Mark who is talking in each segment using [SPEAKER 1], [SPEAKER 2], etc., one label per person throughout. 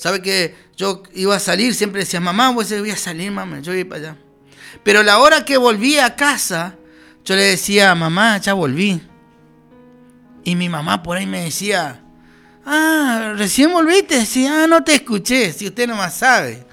[SPEAKER 1] ¿Sabe que yo iba a salir? Siempre decía, mamá, pues voy a salir, mamá, yo voy para allá. Pero a la hora que volví a casa, yo le decía, mamá, ya volví. Y mi mamá por ahí me decía, recién volviste. Decía, no te escuché, si usted nomás sabe.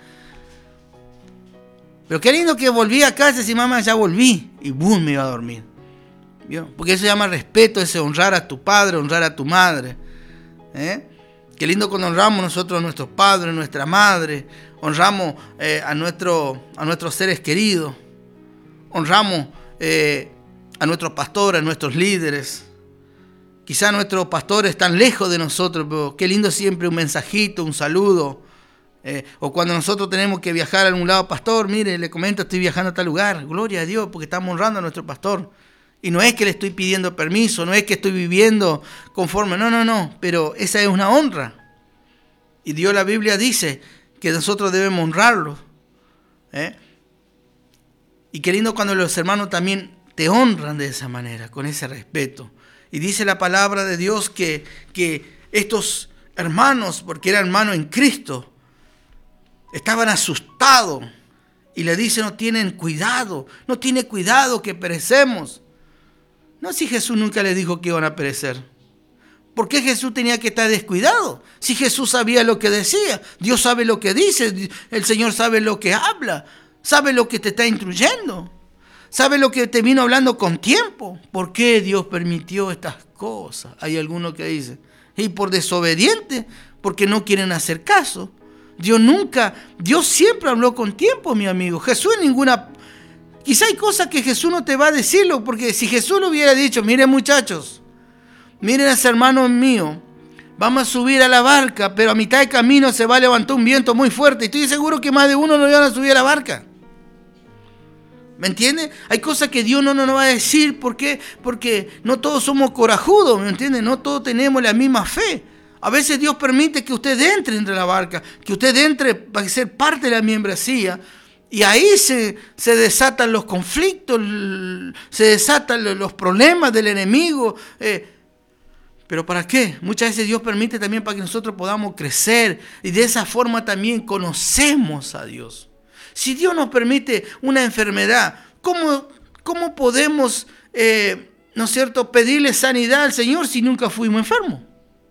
[SPEAKER 1] Pero qué lindo que volví a casa y decía, mamá, ya volví. Y boom, me iba a dormir. ¿Vio? Porque eso se llama respeto, ese honrar a tu padre, honrar a tu madre. Qué lindo cuando honramos nosotros a nuestros padres, a nuestra madre, honramos a nuestros seres queridos, honramos a nuestros pastores, a nuestros líderes. Quizá nuestros pastores están lejos de nosotros, pero qué lindo siempre un mensajito, un saludo. O cuando nosotros tenemos que viajar a algún lado, pastor, mire, le comento, estoy viajando a tal lugar, gloria a Dios, porque estamos honrando a nuestro pastor. Y no es que le estoy pidiendo permiso, no es que estoy viviendo conforme, no, pero esa es una honra. Y Dios, la Biblia dice que nosotros debemos honrarlo. Y qué lindo cuando los hermanos también te honran de esa manera, con ese respeto. Y dice la palabra de Dios que estos hermanos, porque eran hermanos en Cristo, estaban asustados. Y le dice, no tiene cuidado que perecemos. No, si Jesús nunca les dijo que iban a perecer. ¿Por qué Jesús tenía que estar descuidado? Si Jesús sabía lo que decía, Dios sabe lo que dice, el Señor sabe lo que habla, sabe lo que te está instruyendo, sabe lo que te vino hablando con tiempo. ¿Por qué Dios permitió estas cosas? Hay algunos que dicen, y por desobediente, porque no quieren hacer caso. Dios siempre habló con tiempo, mi amigo. Jesús quizá hay cosas que Jesús no te va a decirlo, porque si Jesús lo hubiera dicho, miren muchachos, miren a ese hermano mío, vamos a subir a la barca, pero a mitad de camino se va a levantar un viento muy fuerte, y estoy seguro que más de uno no iban a subir a la barca. ¿Me entiende? Hay cosas que Dios no nos va a decir, ¿por qué? Porque no todos somos corajudos, ¿me entiende? No todos tenemos la misma fe. A veces Dios permite que usted entre la barca, que usted entre para ser parte de la membresía. Y ahí se desatan los conflictos, se desatan los problemas del enemigo. ¿Pero para qué? Muchas veces Dios permite también para que nosotros podamos crecer. Y de esa forma también conocemos a Dios. Si Dios nos permite una enfermedad, ¿cómo podemos, ¿no es cierto?, pedirle sanidad al Señor si nunca fuimos enfermos?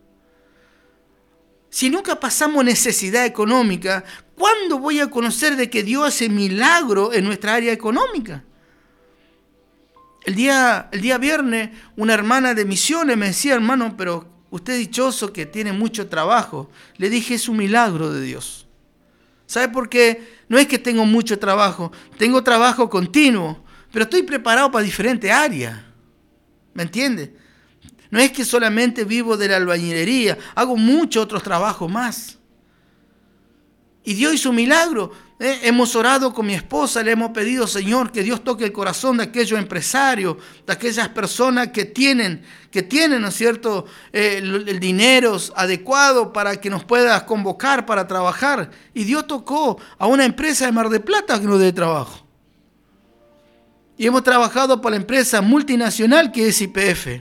[SPEAKER 1] Si nunca pasamos necesidad económica, ¿cuándo voy a conocer de que Dios hace milagro en nuestra área económica? El día viernes, una hermana de misiones me decía, hermano, pero usted es dichoso que tiene mucho trabajo. Le dije, es un milagro de Dios. ¿Sabe por qué? No es que tengo mucho trabajo, tengo trabajo continuo, pero estoy preparado para diferentes áreas. ¿Me entiende? No es que solamente vivo de la albañilería, hago muchos otros trabajos más. Y Dios hizo un milagro. Hemos orado con mi esposa, le hemos pedido, Señor, que Dios toque el corazón de aquellos empresarios, de aquellas personas que tienen, ¿no es cierto?, el dinero adecuado para que nos puedas convocar para trabajar. Y Dios tocó a una empresa de Mar del Plata que nos dé trabajo. Y hemos trabajado para la empresa multinacional que es YPF.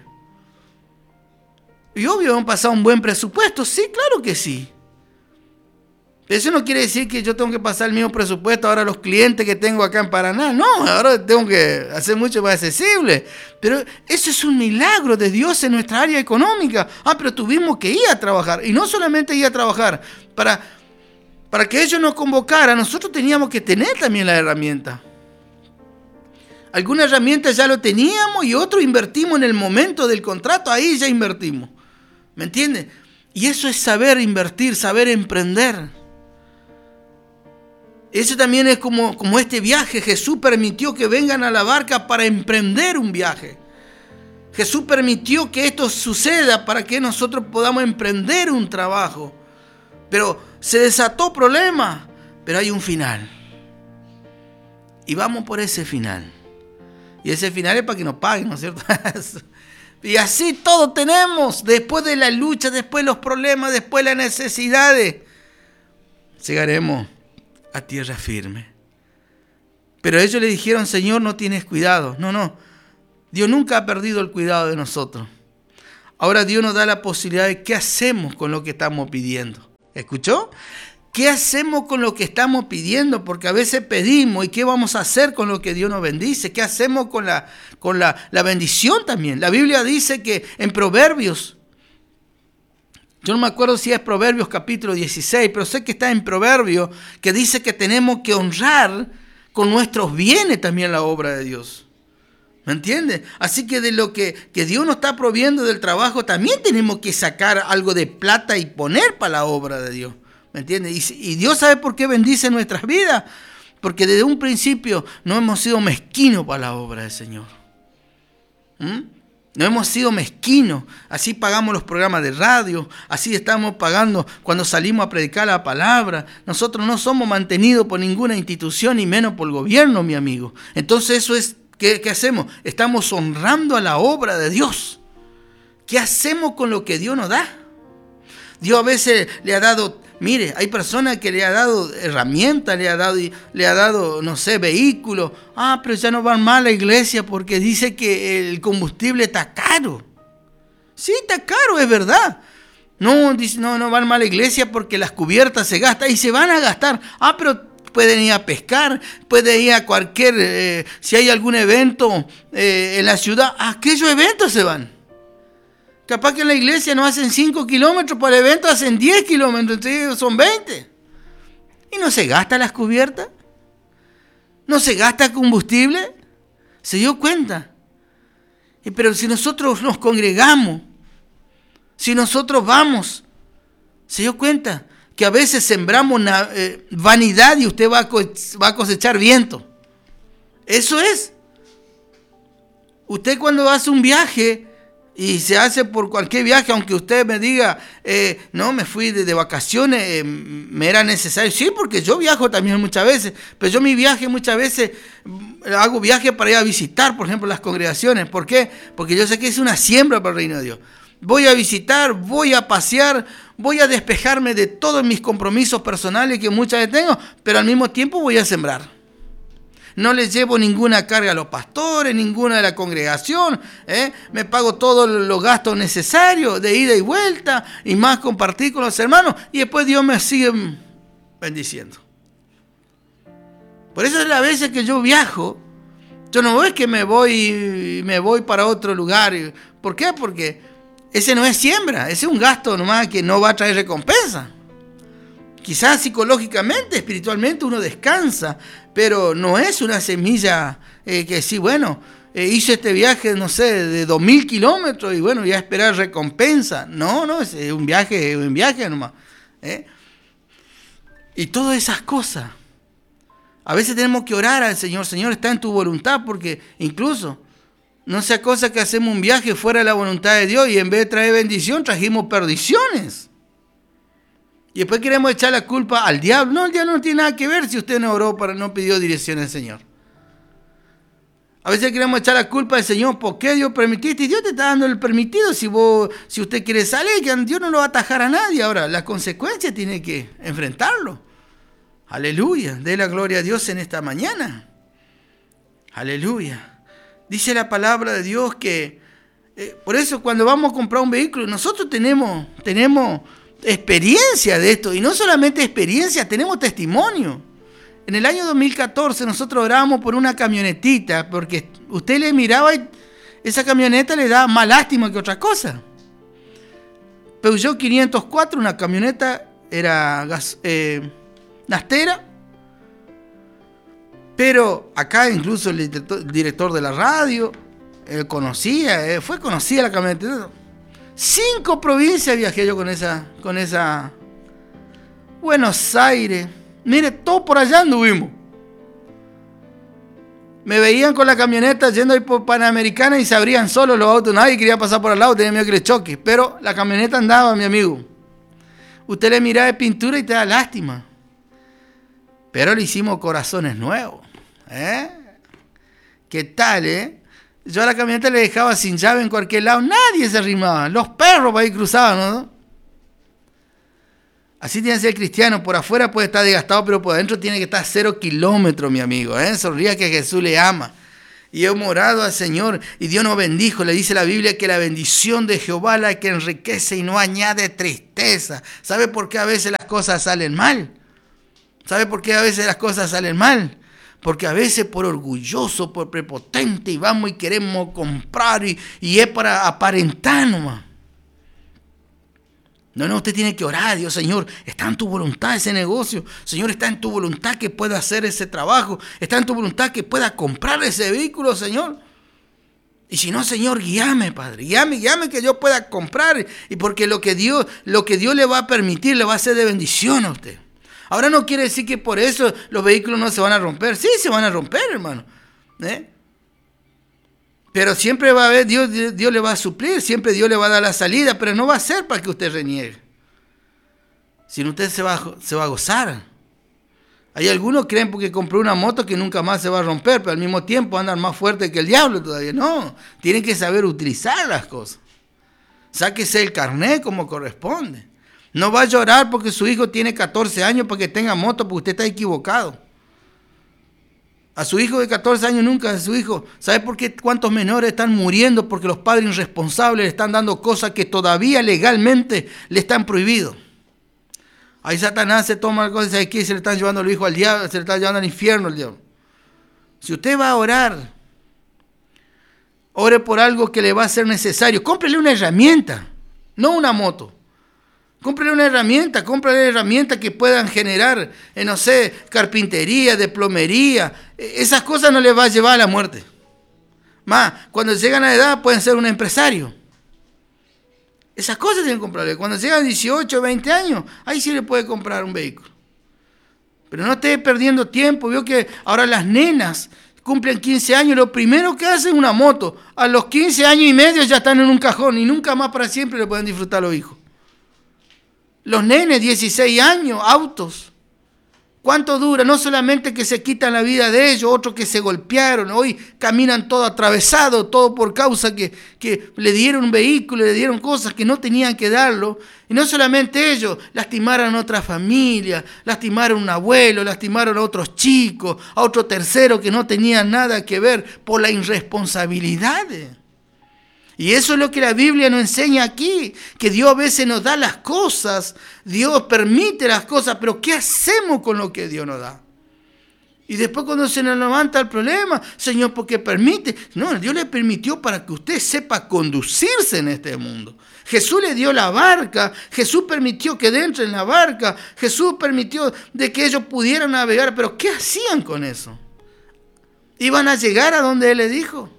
[SPEAKER 1] Y obvio, hemos pasado un buen presupuesto. Sí, claro que sí. Eso no quiere decir que yo tengo que pasar el mismo presupuesto ahora a los clientes que tengo acá en Paraná. No, ahora tengo que hacer mucho más accesible. Pero eso es un milagro de Dios en nuestra área económica. Pero tuvimos que ir a trabajar. Y no solamente ir a trabajar. Para que ellos nos convocaran, nosotros teníamos que tener también la herramienta. Algunas herramientas ya lo teníamos y otros invertimos en el momento del contrato. Ahí ya invertimos. ¿Me entiende? Y eso es saber invertir, saber emprender. Eso también es como este viaje. Jesús permitió que vengan a la barca para emprender un viaje. Jesús permitió que esto suceda para que nosotros podamos emprender un trabajo. Pero se desató problema, pero hay un final. Y vamos por ese final. Y ese final es para que nos paguen, ¿no es cierto? Y así todo tenemos, después de la lucha, después de los problemas, después de las necesidades, llegaremos a tierra firme. Pero ellos le dijeron, Señor, no tienes cuidado. No, Dios nunca ha perdido el cuidado de nosotros. Ahora Dios nos da la posibilidad de qué hacemos con lo que estamos pidiendo. ¿Escuchó? ¿Qué hacemos con lo que estamos pidiendo? Porque a veces pedimos, ¿y qué vamos a hacer con lo que Dios nos bendice? ¿Qué hacemos con la bendición también? La Biblia dice que en Proverbios, yo no me acuerdo si es Proverbios capítulo 16, pero sé que está en Proverbios, que dice que tenemos que honrar con nuestros bienes también la obra de Dios. ¿Me entiendes? Así que de lo que Dios nos está proviendo del trabajo, también tenemos que sacar algo de plata y poner para la obra de Dios. ¿Me entiendes? Y Dios sabe por qué bendice nuestras vidas. Porque desde un principio no hemos sido mezquinos para la obra del Señor. No hemos sido mezquinos. Así pagamos los programas de radio. Así estamos pagando cuando salimos a predicar la palabra. Nosotros no somos mantenidos por ninguna institución, ni menos por el gobierno, mi amigo. Entonces eso es... ¿Qué hacemos? Estamos honrando a la obra de Dios. ¿Qué hacemos con lo que Dios nos da? Dios a veces le ha dado, mire, hay personas que le ha dado herramientas, le ha dado, no sé, vehículos. Pero ya no van más a la iglesia porque dice que el combustible está caro. Sí, está caro, es verdad. No, dice, no van más a la iglesia porque las cubiertas se gastan y se van a gastar. Pero pueden ir a pescar, pueden ir a cualquier, si hay algún evento en la ciudad, a aquellos eventos se van. Capaz que en la iglesia no hacen 5 kilómetros, para el evento hacen 10 kilómetros, entonces son 20. ¿Y no se gasta las cubiertas? ¿No se gasta combustible? ¿Se dio cuenta? Pero si nosotros nos congregamos, si nosotros vamos, ¿se dio cuenta? Que a veces sembramos vanidad y usted va a cosechar viento. Eso es. Usted cuando hace un viaje y se hace por cualquier viaje, aunque usted me diga, no, me fui de vacaciones, me era necesario. Sí, porque yo viajo también muchas veces, pero yo mi viaje muchas veces hago viaje para ir a visitar, por ejemplo, las congregaciones. ¿Por qué? Porque yo sé que es una siembra para el reino de Dios. Voy a visitar, voy a pasear, voy a despejarme de todos mis compromisos personales que muchas veces tengo, pero al mismo tiempo voy a sembrar. No les llevo ninguna carga a los pastores, ninguna de la congregación, me pago todos los gastos necesarios de ida y vuelta y más compartir con los hermanos y después Dios me sigue bendiciendo. Por eso es la veces que yo viajo, yo no es que me voy para otro lugar. ¿Por qué? Porque ese no es siembra, ese es un gasto nomás que no va a traer recompensa. Quizás psicológicamente, espiritualmente uno descansa, pero no es una semilla que sí, bueno, hice este viaje, no sé, de 2000 kilómetros y bueno, ya esperar recompensa. No, es un viaje nomás. Y todas esas cosas. A veces tenemos que orar al Señor, Señor, está en tu voluntad, porque incluso no sea cosa que hacemos un viaje fuera de la voluntad de Dios y en vez de traer bendición, trajimos perdiciones. Y después queremos echar la culpa al diablo. No, el diablo no tiene nada que ver si usted no oró, no pidió dirección al Señor. A veces queremos echar la culpa al Señor. ¿Por qué Dios permitiste? Y Dios te está dando el permitido. Si usted quiere salir, Dios no lo va a atajar a nadie. Ahora, las consecuencias tiene que enfrentarlo. Aleluya. Dé la gloria a Dios en esta mañana. Aleluya. Dice la palabra de Dios que, por eso cuando vamos a comprar un vehículo, nosotros tenemos experiencia de esto. Y no solamente experiencia, tenemos testimonio. En el año 2014 nosotros orábamos por una camionetita, porque usted le miraba y esa camioneta le daba más lástima que otra cosa. Peugeot 504, una camioneta, era nastera. Pero acá incluso el director de la radio fue conocida la camioneta. 5 provincias viajé yo con esa Buenos Aires. Mire, todo por allá anduvimos. Me veían con la camioneta yendo ahí por Panamericana y se abrían solos los autos. Nadie quería pasar por al lado, tenía miedo que le choque. Pero la camioneta andaba, mi amigo. Usted le miraba de pintura y te da lástima. Pero le hicimos corazones nuevos. ¿Qué tal, Yo a la camioneta le dejaba sin llave en cualquier lado. Nadie se arrimaba. Los perros por ahí cruzaban, ¿no? Así tiene que ser el cristiano. Por afuera puede estar desgastado, pero por adentro tiene que estar 0 kilómetros, mi amigo. Sonría que Jesús le ama. Y hemos orado al Señor y Dios nos bendijo. Le dice la Biblia que la bendición de Jehová la que enriquece y no añade tristeza. ¿Sabe por qué a veces las cosas salen mal? ¿Sabe por qué a veces las cosas salen mal? Porque a veces por orgulloso, por prepotente, y vamos y queremos comprar y es para aparentar nomás. No, usted tiene que orar a Dios. Señor, está en tu voluntad ese negocio. Señor, está en tu voluntad que pueda hacer ese trabajo. Está en tu voluntad que pueda comprar ese vehículo, Señor. Y si no, Señor, guíame, Padre. Guíame que yo pueda comprar. Y porque lo que Dios le va a permitir, le va a ser de bendición a usted. Ahora no quiere decir que por eso los vehículos no se van a romper. Sí, se van a romper, hermano. Pero siempre va a haber, Dios le va a suplir, siempre Dios le va a dar la salida, pero no va a ser para que usted reniegue. Sino usted se va a gozar. Hay algunos que creen porque compró una moto que nunca más se va a romper, pero al mismo tiempo andan más fuerte que el diablo todavía. No, tienen que saber utilizar las cosas. Sáquese el carnet como corresponde. No va a llorar porque su hijo tiene 14 años para que tenga moto, porque usted está equivocado. A su hijo de 14 años nunca, a su hijo. ¿Sabe por qué cuántos menores están muriendo? Porque los padres irresponsables le están dando cosas que todavía legalmente le están prohibido. Ahí Satanás se toma cosas aquí y se le están llevando al hijo al diablo, se le está llevando al infierno al diablo. Si usted va a orar, ore por algo que le va a ser necesario. Cómprele una herramienta, no una moto. Cómprale una herramienta que puedan generar, no sé, carpintería, de plomería. Esas cosas no les va a llevar a la muerte. Más, cuando llegan a la edad pueden ser un empresario. Esas cosas tienen que comprarle. Cuando llegan a 18, 20 años, ahí sí le puede comprar un vehículo. Pero no esté perdiendo tiempo. Veo que ahora las nenas cumplen 15 años, lo primero que hacen es una moto. A los 15 años y medio ya están en un cajón y nunca más para siempre le pueden disfrutar los hijos. Los nenes, 16 años, autos. ¿Cuánto dura? No solamente que se quitan la vida de ellos, otros que se golpearon, hoy caminan todo atravesado, todo por causa que le dieron un vehículo, le dieron cosas que no tenían que darlo. Y no solamente ellos, lastimaron a otra familia, lastimaron a un abuelo, lastimaron a otros chicos, a otro tercero que no tenían nada que ver por la irresponsabilidad. Y eso es lo que la Biblia nos enseña aquí, que Dios a veces nos da las cosas, Dios permite las cosas, pero ¿qué hacemos con lo que Dios nos da? Y después cuando se nos levanta el problema, Señor, ¿por qué permite? No, Dios le permitió para que usted sepa conducirse en este mundo. Jesús le dio la barca, Jesús permitió que dentro en la barca, Jesús permitió de que ellos pudieran navegar, pero ¿qué hacían con eso? ¿Iban a llegar a donde Él le dijo?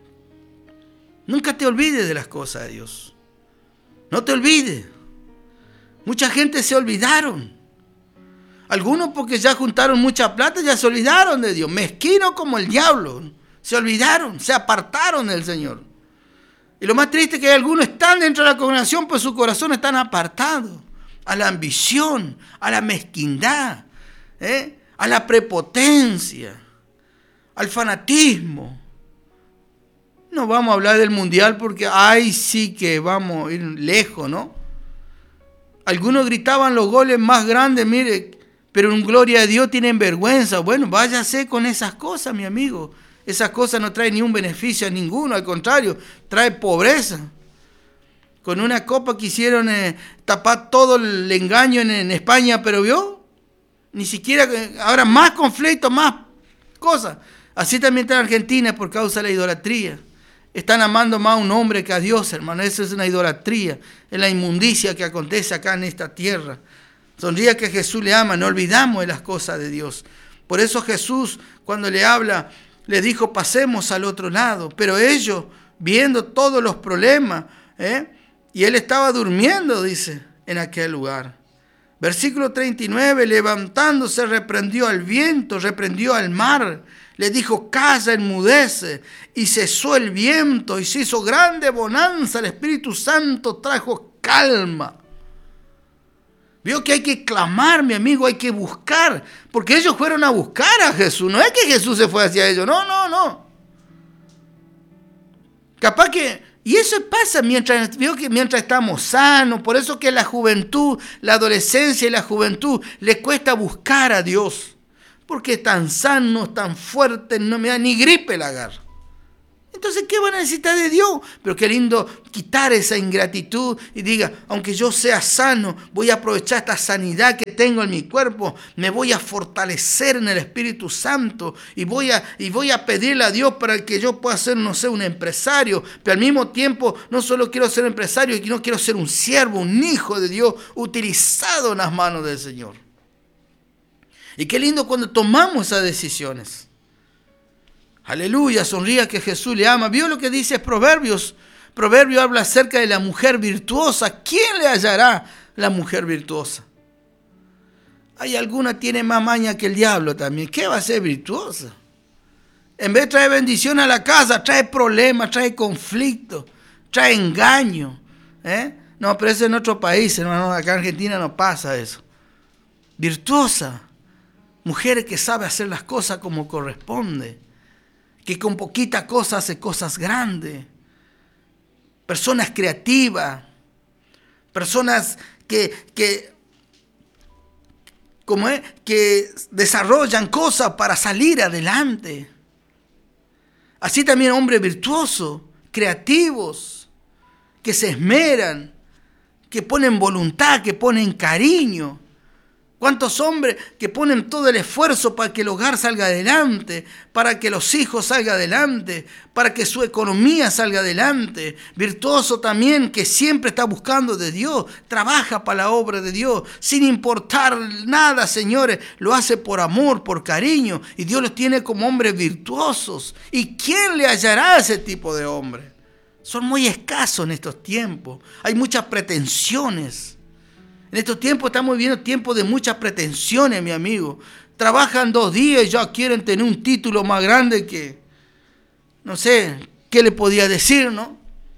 [SPEAKER 1] Nunca te olvides de las cosas de Dios. No te olvides. Mucha gente se olvidaron. Algunos porque ya juntaron mucha plata ya se olvidaron de Dios. Mezquinos como el diablo. Se olvidaron, se apartaron del Señor. Y lo más triste es que algunos están dentro de la congregación, pues su corazón están apartados a la ambición, a la mezquindad, a la prepotencia, al fanatismo. No vamos a hablar del mundial porque ahí sí que vamos a ir lejos, ¿no? Algunos gritaban los goles más grandes, mire, pero en gloria a Dios tienen vergüenza. Bueno, váyase con esas cosas, mi amigo. Esas cosas no traen ni un beneficio a ninguno, al contrario, trae pobreza. Con una copa quisieron tapar todo el engaño en España, pero vio, ni siquiera, ahora más conflictos, más cosas. Así también está en Argentina por causa de la idolatría. Están amando más a un hombre que a Dios, hermano. Eso es una idolatría. Es la inmundicia que acontece acá en esta tierra. Sonría que Jesús le ama. No olvidamos de las cosas de Dios. Por eso Jesús, cuando le habla, le dijo, pasemos al otro lado. Pero ellos, viendo todos los problemas, y él estaba durmiendo, dice, en aquel lugar. Versículo 39, levantándose, reprendió al viento, reprendió al mar. Le dijo, calla, enmudece, y cesó el viento, y se hizo grande bonanza, el Espíritu Santo trajo calma. Vio que hay que clamar, mi amigo, hay que buscar, porque ellos fueron a buscar a Jesús, no es que Jesús se fue hacia ellos, no. Capaz que, y eso pasa mientras estamos sanos, por eso que la juventud, la adolescencia y la juventud, les cuesta buscar a Dios. Porque tan sanos, tan fuertes, no me da ni gripe la agarra. Entonces, ¿qué van a necesitar de Dios? Pero qué lindo quitar esa ingratitud y diga, aunque yo sea sano, voy a aprovechar esta sanidad que tengo en mi cuerpo, me voy a fortalecer en el Espíritu Santo y voy a pedirle a Dios para que yo pueda ser, no sé, un empresario, pero al mismo tiempo no solo quiero ser empresario, sino quiero ser un siervo, un hijo de Dios, utilizado en las manos del Señor. Y qué lindo cuando tomamos esas decisiones. Aleluya, sonría que Jesús le ama. ¿Vio lo que dice Proverbios? Proverbio habla acerca de la mujer virtuosa. ¿Quién le hallará la mujer virtuosa? Hay alguna tiene más maña que el diablo también. ¿Qué va a ser virtuosa? En vez de traer bendición a la casa, trae problemas, trae conflicto, trae engaño. No, pero eso en otro país, hermano. Acá en Argentina no pasa eso. Virtuosa. Mujer que sabe hacer las cosas como corresponde. Que con poquita cosa hace cosas grandes. Personas creativas. Personas que desarrollan cosas para salir adelante. Así también hombres virtuosos, creativos, que se esmeran, que ponen voluntad, que ponen cariño. ¿Cuántos hombres que ponen todo el esfuerzo para que el hogar salga adelante, para que los hijos salgan adelante, para que su economía salga adelante? Virtuoso también que siempre está buscando de Dios, trabaja para la obra de Dios, sin importar nada, señores, lo hace por amor, por cariño, y Dios los tiene como hombres virtuosos. ¿Y quién le hallará a ese tipo de hombres? Son muy escasos en estos tiempos, hay muchas pretensiones. En estos tiempos estamos viviendo tiempos de muchas pretensiones, mi amigo. Trabajan 2 días y ya quieren tener un título más grande que, no sé, ¿qué le podía decir, no?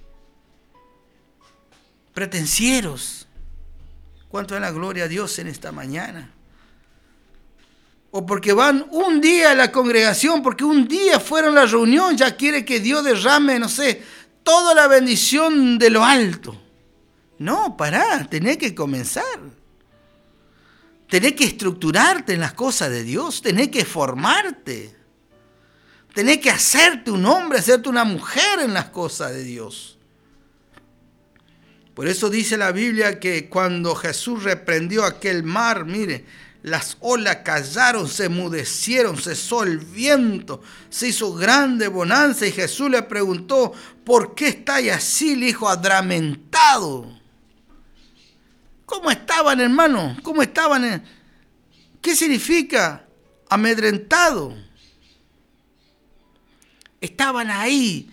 [SPEAKER 1] Pretencieros. ¿Cuánto es la gloria a Dios en esta mañana? O porque van un día a la congregación, porque un día fueron a la reunión, ya quiere que Dios derrame, no sé, toda la bendición de lo alto. No, pará, tenés que comenzar. Tenés que estructurarte en las cosas de Dios, tenés que formarte. Tenés que hacerte un hombre, hacerte una mujer en las cosas de Dios. Por eso dice la Biblia que cuando Jesús reprendió aquel mar, mire, las olas callaron, se enmudecieron, cesó el viento, se hizo grande bonanza y Jesús le preguntó, ¿por qué estáis así, le dijo, adramentado? ¿Cómo estaban, hermano? ¿Cómo estaban? ¿Qué significa amedrentado? Estaban ahí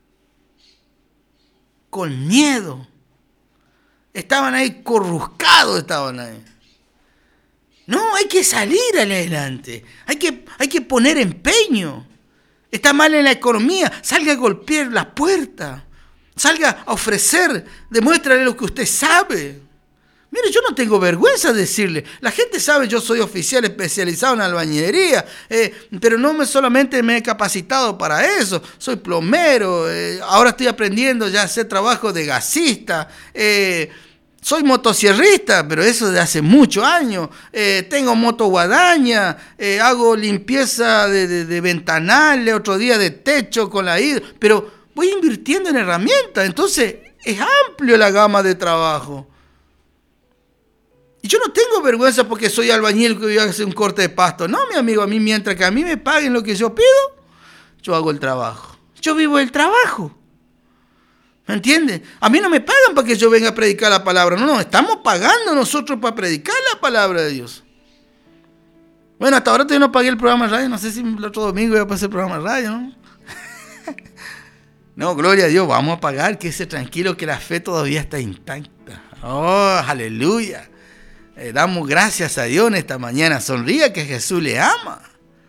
[SPEAKER 1] con miedo. Estaban ahí corruscados, estaban ahí. No, hay que salir adelante. Hay que poner empeño. Está mal en la economía. Salga a golpear la puerta. Salga a ofrecer. Demuéstrale lo que usted sabe. Mire, yo no tengo vergüenza de decirle. La gente sabe, yo soy oficial especializado en albañilería, pero no solamente me he capacitado para eso. Soy plomero, ahora estoy aprendiendo ya a hacer trabajo de gasista. Soy motosierrista, pero eso de hace muchos años. Tengo motoguadaña, hago limpieza de ventanales, otro día de techo con la hidro, pero voy invirtiendo en herramientas. Entonces, es amplio la gama de trabajo. Y yo no tengo vergüenza porque soy albañil que voy a hacer un corte de pasto. No, mi amigo, a mí mientras que a mí me paguen lo que yo pido, yo hago el trabajo. Yo vivo el trabajo. ¿Me entiendes? A mí no me pagan para que yo venga a predicar la palabra. No, estamos pagando nosotros para predicar la palabra de Dios. Bueno, hasta ahora todavía no pagué el programa de radio. No sé si el otro domingo voy a pasar el programa de radio, ¿no? No, gloria a Dios, vamos a pagar, quédese tranquilo que la fe todavía está intacta. Oh, aleluya. Damos gracias a Dios en esta mañana. Sonría que Jesús le ama.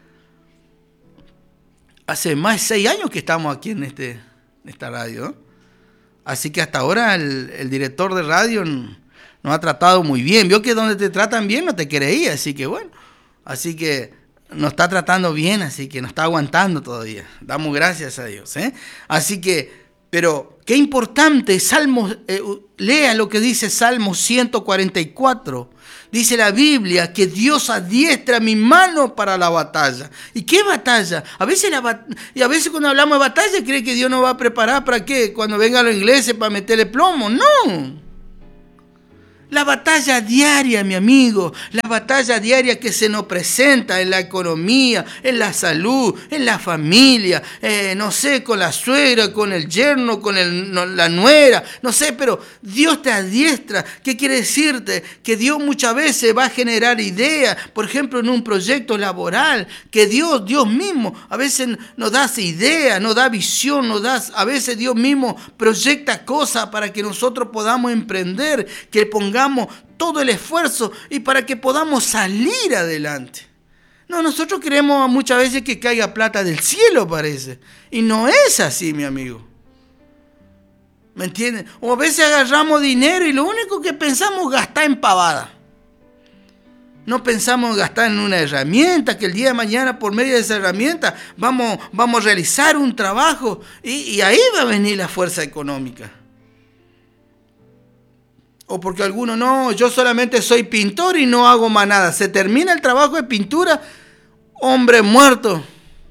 [SPEAKER 1] Hace más de 6 años que estamos aquí en esta radio, ¿no? Así que hasta ahora el director de radio nos ha tratado muy bien. Vio que donde te tratan bien no te quiere ir, así que bueno. Así que nos está tratando bien, así que nos está aguantando todavía. Damos gracias a Dios, ¿eh? Así que, pero qué importante, lea lo que dice Salmo 144. Dice la Biblia que Dios adiestra mi mano para la batalla. ¿Y qué batalla? A veces cuando hablamos de batalla, cree que Dios nos va a preparar para qué, cuando vengan los ingleses para meterle plomo. No. La batalla diaria, mi amigo, la batalla diaria que se nos presenta en la economía, en la salud, en la familia, no sé, con la suegra, con el yerno, con la nuera, no sé, pero Dios te adiestra. ¿Qué quiere decirte? Que Dios muchas veces va a generar ideas, por ejemplo, en un proyecto laboral, que Dios mismo a veces nos da ideas, nos da visión, a veces Dios mismo proyecta cosas para que nosotros podamos emprender, que pongamos todo el esfuerzo y para que podamos salir adelante. No, nosotros queremos muchas veces que caiga plata del cielo, parece. Y no es así, mi amigo. ¿Me entienden? O a veces agarramos dinero y lo único que pensamos es gastar en pavada. No pensamos en gastar en una herramienta, que el día de mañana por medio de esa herramienta vamos a realizar un trabajo y ahí va a venir la fuerza económica. O porque algunos, no, yo solamente soy pintor y no hago más nada. Se termina el trabajo de pintura, hombre muerto.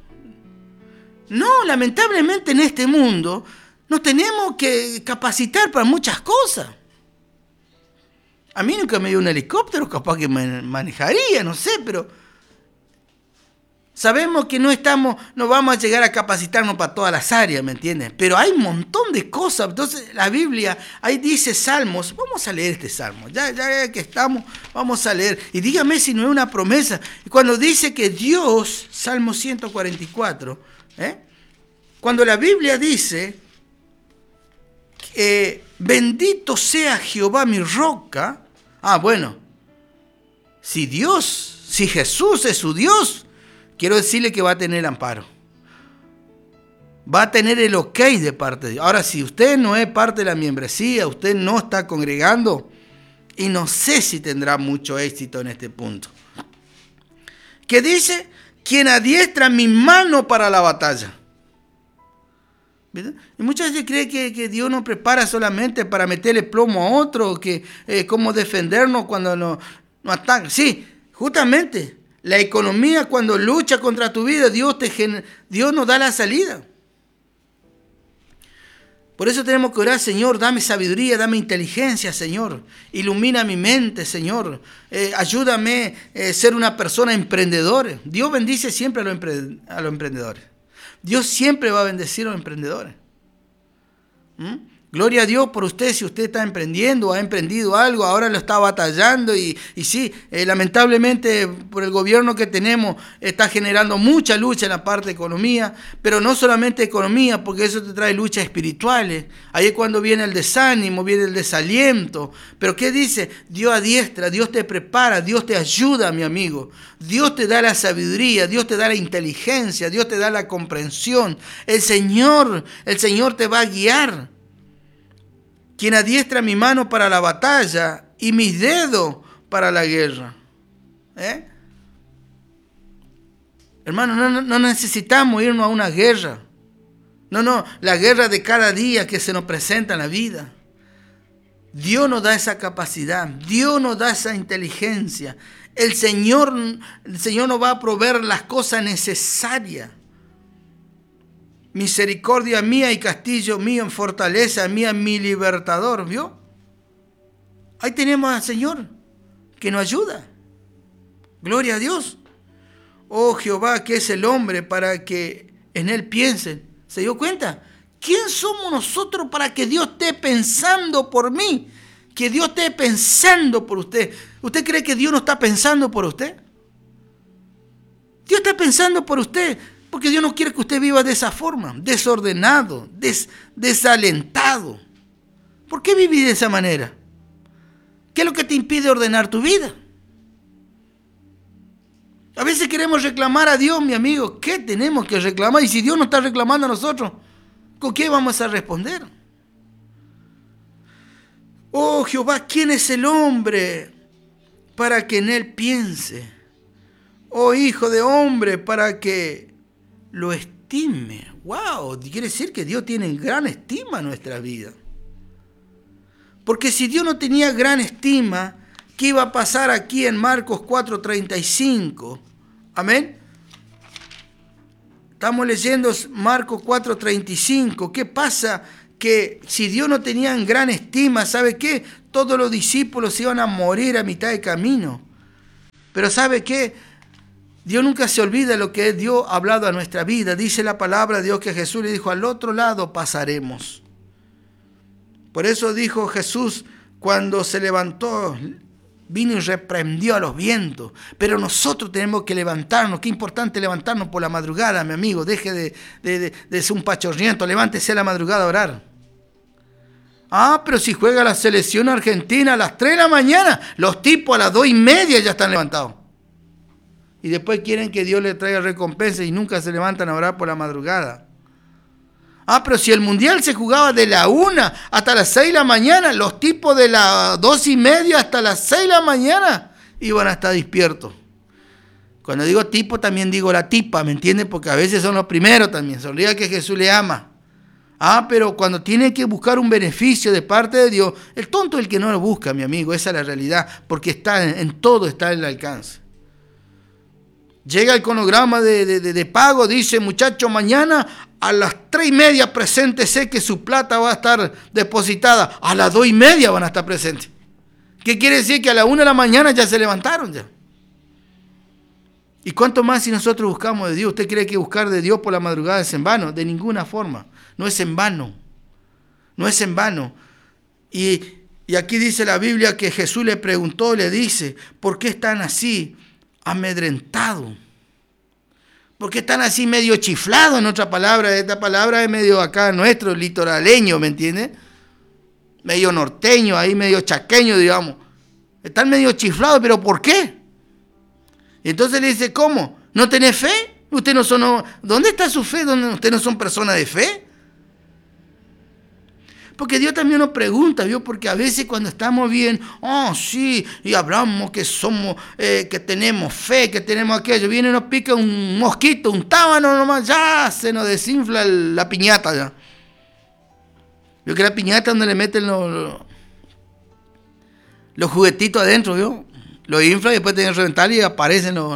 [SPEAKER 1] No, lamentablemente en este mundo nos tenemos que capacitar para muchas cosas. A mí nunca me dio un helicóptero, capaz que me manejaría, no sé, pero sabemos que no vamos a llegar a capacitarnos para todas las áreas, ¿me entiendes? Pero hay un montón de cosas. Entonces la Biblia, ahí dice Salmos, vamos a leer este Salmo, ya que estamos, vamos a leer. Y dígame si no es una promesa. Cuando dice que Dios, Salmo 144, cuando la Biblia dice, bendito sea Jehová mi roca, bueno, si Jesús es su Dios, quiero decirle que va a tener amparo. Va a tener el ok de parte de Dios. Ahora, si usted no es parte de la membresía, usted no está congregando, y no sé si tendrá mucho éxito en este punto. ¿Qué dice? Quien adiestra mi mano para la batalla. ¿Verdad? Y muchas veces cree que Dios nos prepara solamente para meterle plomo a otro, que cómo defendernos cuando nos atacan. Sí, justamente. La economía, cuando lucha contra tu vida, Dios nos da la salida. Por eso tenemos que orar, Señor, dame sabiduría, dame inteligencia, Señor. Ilumina mi mente, Señor. Ayúdame a ser una persona emprendedora. Dios bendice siempre a los emprendedores. Dios siempre va a bendecir a los emprendedores. Gloria a Dios por usted, si usted está emprendiendo, ha emprendido algo, ahora lo está batallando y sí, lamentablemente por el gobierno que tenemos está generando mucha lucha en la parte de economía, pero no solamente economía, porque eso te trae luchas espirituales. Ahí es cuando viene el desánimo, viene el desaliento. Pero ¿qué dice? Dios adiestra, Dios te prepara, Dios te ayuda, mi amigo. Dios te da la sabiduría, Dios te da la inteligencia, Dios te da la comprensión. El Señor te va a guiar. Quien adiestra mi mano para la batalla y mis dedos para la guerra. Hermano, no necesitamos irnos a una guerra. No, la guerra de cada día que se nos presenta en la vida. Dios nos da esa capacidad, Dios nos da esa inteligencia. El Señor nos va a proveer las cosas necesarias. Misericordia mía y castillo mío, en fortaleza mía, mi libertador, ¿vio? Ahí tenemos al Señor que nos ayuda. Gloria a Dios. Oh Jehová, que es el hombre para que en él piensen. ¿Se dio cuenta? ¿Quién somos nosotros para que Dios esté pensando por mí? Que Dios esté pensando por usted. ¿Usted cree que Dios no está pensando por usted? Dios está pensando por usted. Porque Dios no quiere que usted viva de esa forma, desordenado, desalentado. ¿Por qué vivir de esa manera? ¿Qué es lo que te impide ordenar tu vida? A veces queremos reclamar a Dios, mi amigo. ¿Qué tenemos que reclamar? Y si Dios no está reclamando a nosotros, ¿con qué vamos a responder? Oh Jehová, ¿quién es el hombre para que en él piense? Oh hijo de hombre, para que lo estime. ¡Wow! Quiere decir que Dios tiene gran estima en nuestra vida. Porque si Dios no tenía gran estima, ¿qué iba a pasar aquí en Marcos 4:35? Amén. Estamos leyendo Marcos 4:35. ¿Qué pasa? Que si Dios no tenía en gran estima, ¿sabe qué? Todos los discípulos iban a morir a mitad de camino. Pero ¿sabe qué? Dios nunca se olvida de lo que Dios ha hablado a nuestra vida. Dice la palabra de Dios que Jesús le dijo, al otro lado pasaremos. Por eso dijo Jesús cuando se levantó, vino y reprendió a los vientos. Pero nosotros tenemos que levantarnos. Qué importante levantarnos por la madrugada, mi amigo. Deje de ser un pachorriento. Levántese a la madrugada a orar. Pero si juega la selección argentina a las 3 de la mañana, los tipos a las 2:30 ya están levantados. Y después quieren que Dios les traiga recompensa y nunca se levantan a orar por la madrugada. Pero si el mundial se jugaba de la 1 hasta las 6 de la mañana, los tipos de las 2:30 hasta las 6 de la mañana iban a estar despiertos. Cuando digo tipo también digo la tipa, ¿me entienden? Porque a veces son los primeros también. Se olvida que Jesús le ama. Pero cuando tiene que buscar un beneficio de parte de Dios, el tonto es el que no lo busca, mi amigo. Esa es la realidad, porque está en todo está en el alcance. Llega el cronograma de pago, dice, muchacho, mañana a las 3:30 preséntese que su plata va a estar depositada. A las 2:30 van a estar presentes. ¿Qué quiere decir? Que a las 1 de la mañana ya se levantaron ya. ¿Y cuánto más si nosotros buscamos de Dios? ¿Usted cree que buscar de Dios por la madrugada es en vano? De ninguna forma. No es en vano. No es en vano. Y aquí dice la Biblia que Jesús le preguntó, le dice, ¿por qué están así amedrentados? ¿Por qué están así medio chiflados? En otra palabra, esta palabra es medio acá nuestro, litoraleño, ¿me entiende? Medio norteño, ahí medio chaqueño, digamos. Están medio chiflados, ¿pero por qué? Y entonces le dice, ¿cómo? ¿No tenés fe? ¿Usted no son? ¿Dónde está su fe? ¿Ustedes no son personas de fe? Porque Dios también nos pregunta, ¿vio? Porque a veces cuando estamos bien, sí, y hablamos que somos, que tenemos fe, que tenemos aquello, viene y nos pica un mosquito, un tábano nomás, ya se nos desinfla la piñata ya. Vio que la piñata donde le meten los juguetitos adentro, ¿vio? Lo infla y después tienen que reventar y aparecen los...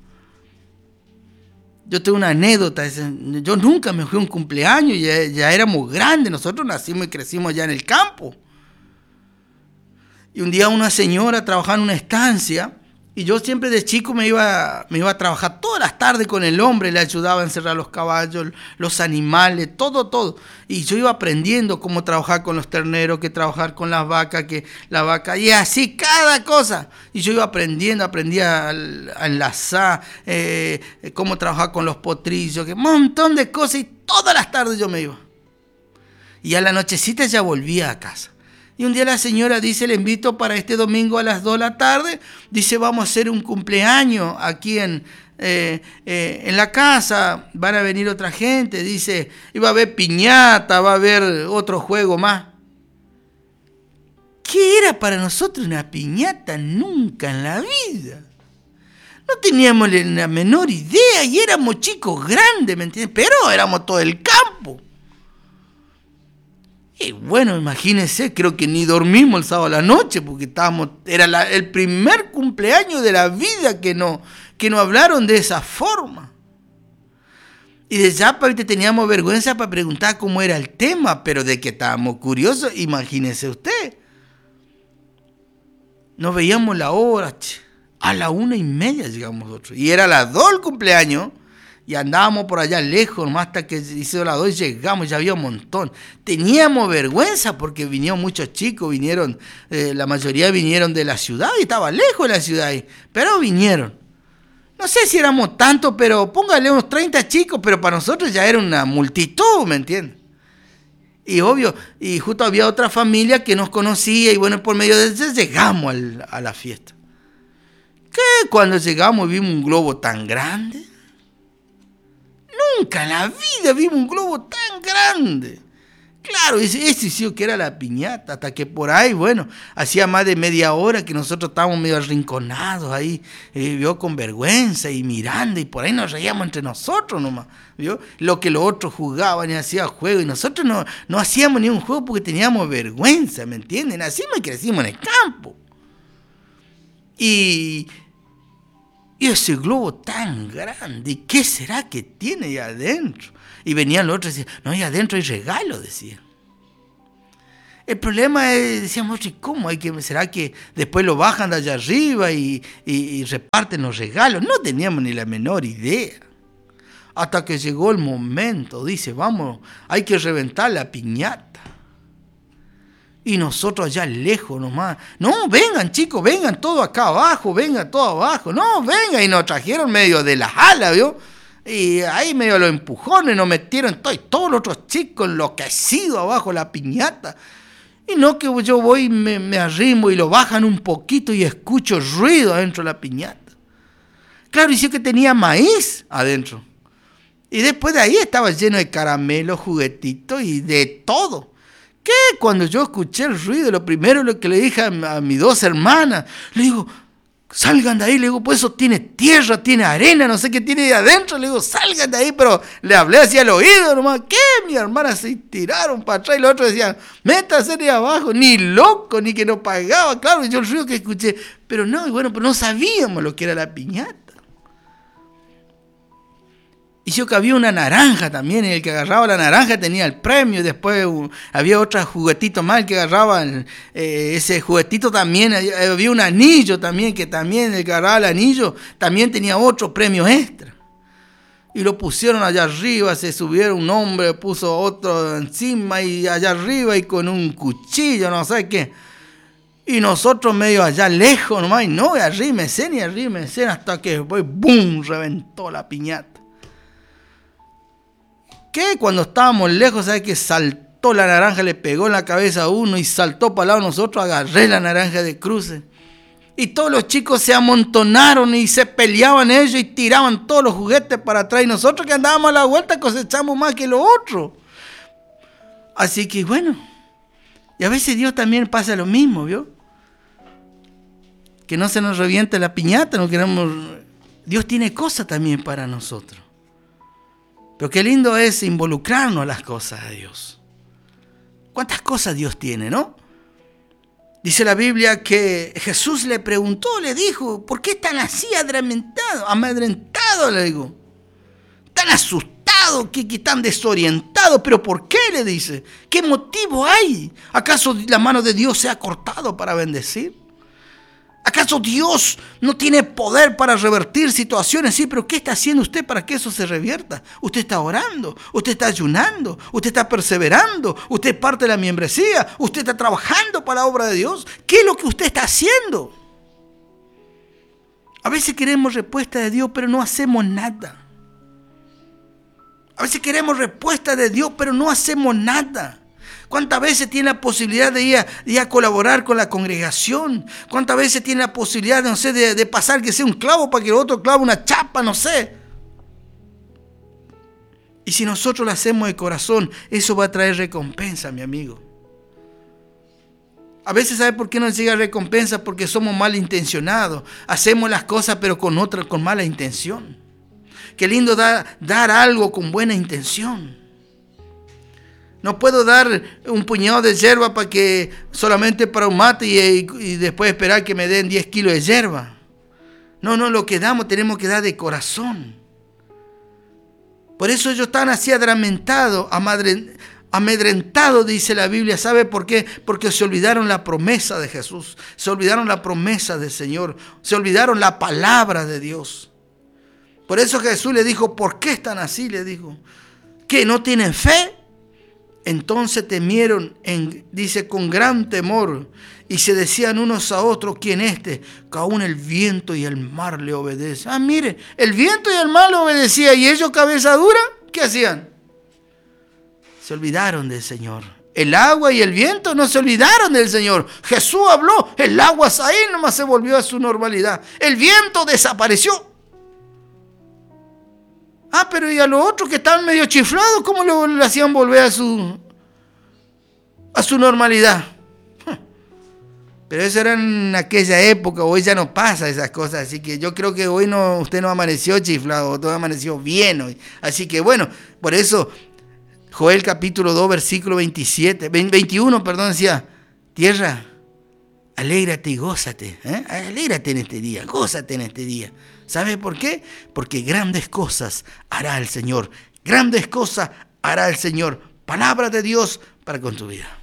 [SPEAKER 1] Yo tengo una anécdota. Yo nunca me fui a un cumpleaños, ya éramos grandes. Nosotros nacimos y crecimos allá en el campo. Y un día una señora trabajaba en una estancia y yo siempre de chico me iba a trabajar todas las tardes con el hombre, le ayudaba a encerrar los caballos, los animales, todo. Y yo iba aprendiendo cómo trabajar con los terneros, que trabajar con las vacas, y así cada cosa. Y yo iba aprendía a enlazar, cómo trabajar con los potrillos, que un montón de cosas, y todas las tardes yo me iba. Y a la nochecita ya volvía a casa. Y un día la señora dice, le invito para este domingo a las 2 de la tarde. Dice, vamos a hacer un cumpleaños aquí en la casa. Van a venir otra gente. Dice, y va a haber piñata, va a haber otro juego más. ¿Qué era para nosotros una piñata? Nunca en la vida. No teníamos la menor idea y éramos chicos grandes, ¿me entiendes? Pero éramos todo el campo. Y bueno, imagínense, creo que ni dormimos el sábado a la noche porque era el primer cumpleaños de la vida que nos hablaron de esa forma. Y de ya teníamos vergüenza para preguntar cómo era el tema, pero de que estábamos curiosos, imagínese usted. Nos veíamos la hora, a la 1:30 llegamos nosotros. Y era a las 2 el cumpleaños. Y andábamos por allá lejos, nomás hasta que hizo las 2 y llegamos, ya había un montón. Teníamos vergüenza porque vinieron muchos chicos, la mayoría vinieron de la ciudad y estaba lejos de la ciudad, pero vinieron. No sé si éramos tantos, pero póngale unos 30 chicos, pero para nosotros ya era una multitud, ¿me entiendes? Y obvio, y justo había otra familia que nos conocía y bueno, por medio de eso llegamos a la fiesta. ¿Qué? Cuando llegamos vimos un globo tan grande. Nunca en la vida vimos un globo tan grande. Claro, ese sí que era la piñata, hasta que por ahí, bueno, hacía más de media hora que nosotros estábamos medio arrinconados ahí, vio, con vergüenza y mirando, y por ahí nos reíamos entre nosotros nomás, vio, lo que los otros jugaban y hacían juego, y nosotros no hacíamos ni un juego porque teníamos vergüenza, ¿me entienden? Así me crecimos en el campo. Y ese globo tan grande, ¿qué será que tiene ahí adentro? Y venían los otros y decían, no, ahí adentro hay regalo, decían. El problema es, decíamos, ¿cómo? ¿Será que después lo bajan de allá arriba y reparten los regalos? No teníamos ni la menor idea. Hasta que llegó el momento, dice, vamos, hay que reventar la piñata. Y nosotros allá lejos nomás, no, vengan chicos, vengan todos acá abajo, vengan todos abajo, no, vengan, y nos trajeron medio de las alas, ¿vio? Y ahí medio los empujones, nos metieron todos los otros chicos enloquecidos abajo la piñata. Y no que yo voy y me arrimo y lo bajan un poquito y escucho ruido adentro de la piñata. Claro, y sí que tenía maíz adentro. Y después de ahí estaba lleno de caramelos, juguetitos y de todo. ¿Qué? Cuando yo escuché el ruido, lo primero que le dije a mis dos hermanas, le digo, salgan de ahí, le digo, pues eso tiene tierra, tiene arena, no sé qué tiene ahí adentro, le digo, salgan de ahí, pero le hablé así al oído nomás, ¿qué? Mi hermana se tiraron para atrás y los otros decían, métase de abajo, ni loco, ni que no pagaba, claro, yo el ruido que escuché, pero no, y bueno, pero no sabíamos lo que era la piñata. Y yo que había una naranja también, y el que agarraba la naranja tenía el premio. Después había otro juguetito más, el que agarraba ese juguetito también. Había un anillo también, que también el que agarraba el anillo también tenía otro premio extra. Y lo pusieron allá arriba, se subieron un hombre, puso otro encima y allá arriba y con un cuchillo, no sé qué. Y nosotros medio allá lejos nomás, y no, y arrímese hasta que después, ¡bum!, reventó la piñata. ¿Qué? Cuando estábamos lejos, ¿sabes qué? Saltó la naranja, le pegó en la cabeza a uno y saltó para el lado de nosotros, agarré la naranja de cruce. Y todos los chicos se amontonaron y se peleaban ellos y tiraban todos los juguetes para atrás. Y nosotros que andábamos a la vuelta cosechamos más que los otros. Así que bueno, y a veces Dios también pasa lo mismo, ¿vio? Que no se nos reviente la piñata, no queremos. Dios tiene cosas también para nosotros. Pero qué lindo es involucrarnos a las cosas de Dios. ¿Cuántas cosas Dios tiene, no? Dice la Biblia que Jesús le preguntó, le dijo, ¿por qué están así amedrentados? Le digo. Tan asustados, que están desorientados. ¿Pero por qué? Le dice. ¿Qué motivo hay? ¿Acaso la mano de Dios se ha cortado para bendecir? ¿Acaso Dios no tiene poder para revertir situaciones? Sí, pero ¿qué está haciendo usted para que eso se revierta? Usted está orando, usted está ayunando, usted está perseverando, usted es parte de la membresía, usted está trabajando para la obra de Dios. ¿Qué es lo que usted está haciendo? A veces queremos respuesta de Dios, pero no hacemos nada. A veces queremos respuesta de Dios, pero no hacemos nada. ¿Cuántas veces tiene la posibilidad de ir a colaborar con la congregación? ¿Cuántas veces tiene la posibilidad, no sé, de pasar que sea un clavo para que el otro clave una chapa, no sé? Y si nosotros lo hacemos de corazón, eso va a traer recompensa, mi amigo. A veces, ¿sabe por qué no llega recompensa? Porque somos malintencionados. Hacemos las cosas pero con mala intención. Qué lindo dar algo con buena intención. No puedo dar un puñado de hierba solamente para un mate y después esperar que me den 10 kilos de hierba. No, lo que damos tenemos que dar de corazón. Por eso ellos están así amedrentados, dice la Biblia. ¿Sabe por qué? Porque se olvidaron la promesa de Jesús. Se olvidaron la promesa del Señor. Se olvidaron la palabra de Dios. Por eso Jesús le dijo, ¿por qué están así? Le dijo, ¿qué? ¿No tienen fe? Entonces temieron, dice, con gran temor, y se decían unos a otros, ¿quién es este? Que aún el viento y el mar le obedecen. Ah, mire, el viento y el mar le obedecían, y ellos, cabeza dura, ¿qué hacían? Se olvidaron del Señor. El agua y el viento no se olvidaron del Señor. Jesús habló, el agua ahí nomás se volvió a su normalidad. El viento desapareció. Ah, pero y a los otros que estaban medio chiflados, ¿cómo le hacían volver a su a su normalidad. Pero eso era en aquella época, hoy ya no pasa esas cosas, así que yo creo que hoy usted no amaneció chiflado, usted amaneció bien hoy. Así que bueno, por eso Joel capítulo 2, versículo 21, decía, tierra, alégrate y gózate, alégrate en este día, gózate en este día. ¿Sabe por qué? Porque grandes cosas hará el Señor, grandes cosas hará el Señor. Palabra de Dios para con tu vida.